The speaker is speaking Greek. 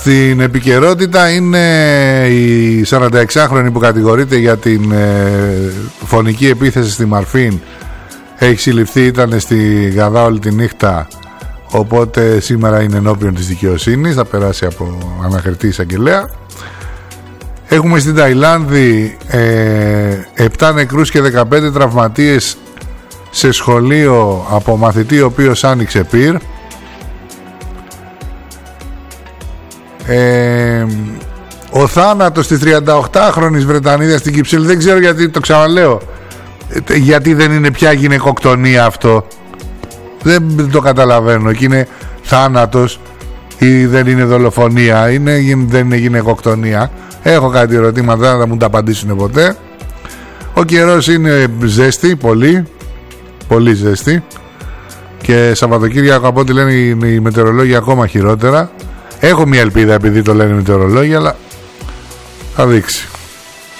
Στην επικαιρότητα είναι η 46χρονη που κατηγορείται για την φωνική επίθεση στη Μαρφίν. Έχει συλληφθεί, ήταν στη Γαδά όλη τη νύχτα, οπότε σήμερα είναι ενώπιον της δικαιοσύνης, θα περάσει από ανακριτή εισαγγελέα. Έχουμε στην Ταϊλάνδη 7 νεκρούς και 15 τραυματίες σε σχολείο από μαθητή ο οποίος άνοιξε πυρ. Ο θάνατος της 38χρονης Βρετανίδας στην Κυψέλη, δεν ξέρω γιατί, το ξαναλέω, γιατί δεν είναι πια γυναικοκτονία αυτό, δεν το καταλαβαίνω, και είναι θάνατος ή δεν είναι δολοφονία, δεν είναι γυναικοκτονία. Έχω κάτι ερωτήματα, δεν θα μου τα απαντήσουν ποτέ. Ο καιρός είναι ζέστη, πολύ πολύ ζέστη, και Σαββατοκύριακο από ό,τι λένε οι μετεωρολόγοι ακόμα χειρότερα. Έχω μια ελπίδα επειδή το λένε οι μετεωρολόγοι, αλλά θα δείξει.